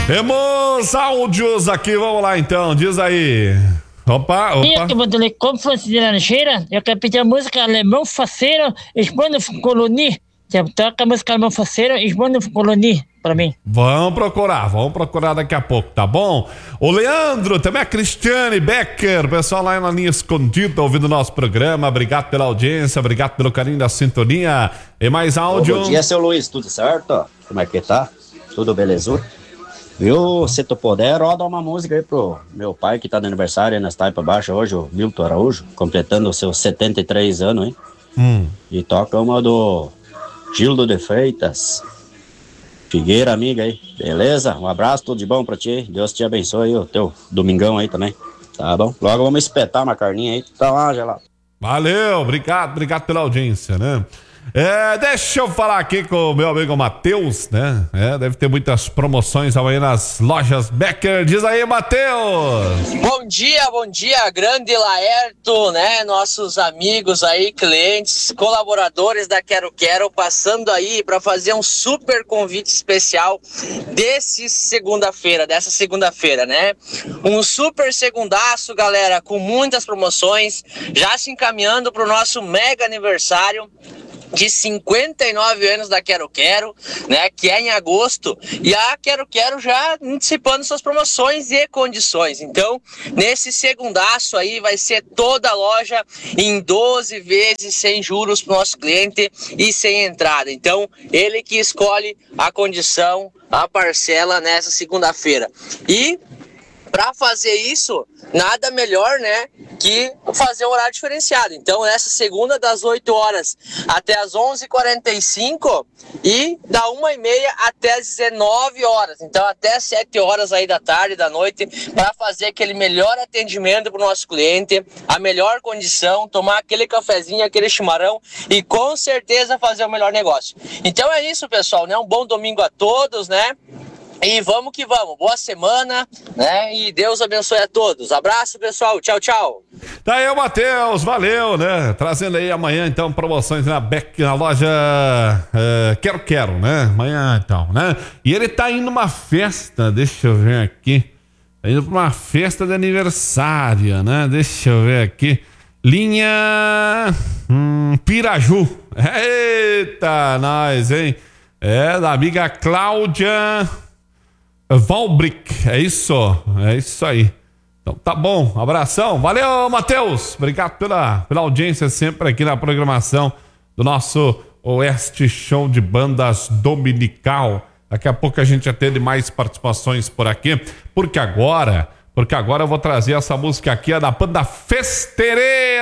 Temos áudios aqui, vamos lá então, diz aí. Opa. Eu que mandei como fosse de Laranjeira, eu quero pedir a música Alemão Faceiro, Esbando Coloni. Toca a música Alemão Faceiro, Esbando Coloni pra mim. Vamos procurar daqui a pouco, tá bom? O Leandro, também a Cristiane Becker, pessoal lá na linha escondida ouvindo o nosso programa, obrigado pela audiência, obrigado pelo carinho da sintonia. E mais áudio. Bom dia, seu Luiz, tudo certo? Como é que tá? Tudo belezura? Viu, se tu puder, roda uma música aí pro meu pai que tá de aniversário aí nas Taipas Baixas hoje, o Milton Araújo, completando os seus 73 anos, hein? E toca uma do Gildo de Freitas, Figueira, amiga aí, beleza? Um abraço, tudo de bom pra ti, Deus te abençoe aí, o teu domingão aí também, tá bom? Logo vamos espetar uma carninha aí, tá lá, gelado. Valeu, obrigado pela audiência, né? Deixa eu falar aqui com o meu amigo Matheus, né? Deve ter muitas promoções amanhã nas lojas Becker. Diz aí, Matheus! Bom dia, grande Laerto, né? Nossos amigos aí, clientes, colaboradores da Quero Quero, passando aí para fazer um super convite especial dessa segunda-feira, né? Um super segundaço, galera, com muitas promoções, já se encaminhando pro nosso mega aniversário de 59 anos da Quero Quero, né, que é em agosto, e a Quero Quero já antecipando suas promoções e condições. Então, nesse segundaço aí, vai ser toda a loja em 12 vezes sem juros para o nosso cliente e sem entrada. Então, ele que escolhe a condição, a parcela nessa segunda-feira. E para fazer isso, nada melhor, né, que fazer um horário diferenciado. Então, nessa segunda, das 8 horas até as 11h45 e da 1h30 até as 19 horas. Então, até 7 horas aí da tarde, da noite, para fazer aquele melhor atendimento para o nosso cliente, a melhor condição, tomar aquele cafezinho, aquele chimarrão e com certeza fazer o melhor negócio. Então é isso, pessoal, né? Um bom domingo a todos, né? E vamos que vamos, boa semana, né? E Deus abençoe a todos. Abraço, pessoal, tchau, tchau. Tá aí o Matheus, valeu, né? Trazendo aí amanhã, então, promoções na loja Quero, né? Amanhã, então, né? E ele tá indo numa festa, deixa eu ver aqui. Tá indo pra uma festa de aniversário, né? Deixa eu ver aqui. Linha Piraju. Eita, nós, hein? Da amiga Cláudia Valbrick, é isso aí. Então tá bom, abração, valeu, Matheus, obrigado pela audiência sempre aqui na programação do nosso Oeste Show de Bandas Dominical. Daqui a pouco a gente atende mais participações por aqui, porque agora eu vou trazer essa música aqui, é da banda Festeira.